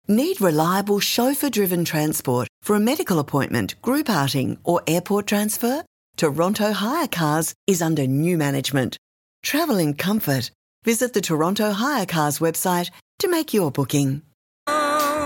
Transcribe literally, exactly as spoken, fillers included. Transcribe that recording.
Need reliable chauffeur-driven transport for a medical appointment, group outing or airport transfer? Toronto Hire Cars is under new management. Travel in comfort. Visit the Toronto Hire Cars website to make your booking.